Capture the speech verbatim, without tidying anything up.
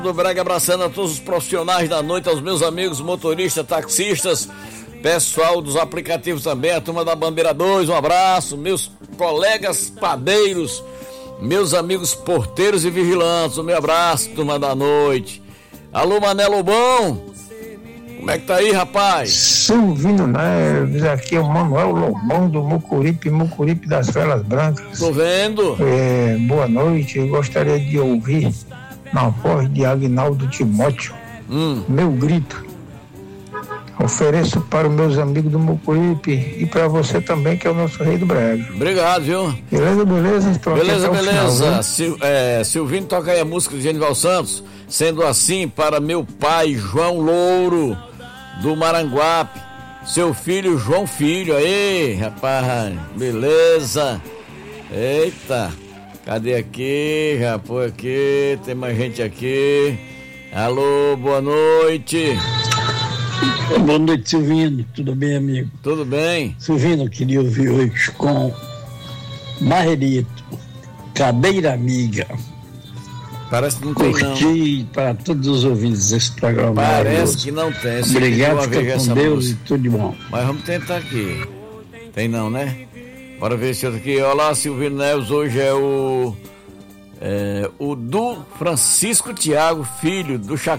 do Brega, abraçando a todos os profissionais da noite, aos meus amigos motoristas, taxistas, pessoal dos aplicativos também, a turma da Bandeira dois, um abraço, meus colegas padeiros, meus amigos porteiros e vigilantes, um meu abraço, turma da noite. Alô, Mané Lobão, como é que tá aí, rapaz? Silvino Neves, aqui é o Manuel Lobão do Mucuripe, Mucuripe das Velas Brancas. Tô vendo. É, boa noite, eu gostaria de ouvir na voz de Agnaldo Timóteo, hum. meu grito. Ofereço para os meus amigos do Mucuripe e para você também, que é o nosso rei do brega. Obrigado, viu? Beleza, beleza? Estou beleza, beleza. Final, Sil, é, Silvino, toca aí a música de Genival Santos. Sendo assim, para meu pai, João Louro, do Maranguape, seu filho, João Filho. Aí, rapaz, beleza. Eita. Cadê aqui, rapaz, aqui, tem mais gente aqui. Alô, boa noite. Boa noite, Silvino, tudo bem, amigo? Tudo bem. Silvino, eu queria ouvir hoje com Marrerito, Cadeira Amiga. Parece que não tem, Curti não. Para todos os ouvintes desse programa. Parece que não tem. Esse Obrigado, fica com Deus música. E tudo de bom. Mas vamos tentar aqui. Tem não, né? Bora ver esse outro aqui. Olá, Silvino Neves. Hoje é o é, o do Francisco Tiago, filho do Chacal.